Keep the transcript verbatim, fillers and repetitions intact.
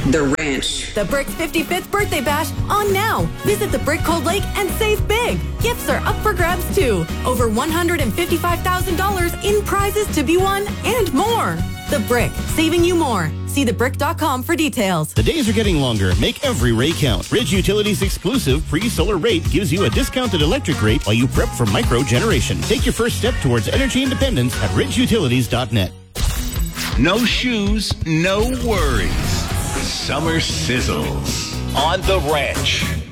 The Ranch. The Brick's fifty-fifth birthday bash on now. Visit the Brick Cold Lake and save big. Gifts are up for grabs too. Over one hundred fifty-five thousand dollars in prizes to be won and more. The Brick, saving you more. See the brick dot com for details. The days are getting longer. Make every rate count. Ridge Utilities' exclusive pre-solar rate gives you a discounted electric rate while you prep for micro generation. Take your first step towards energy independence at ridge utilities dot net. No shoes, no worries. Summer sizzles on The Ranch.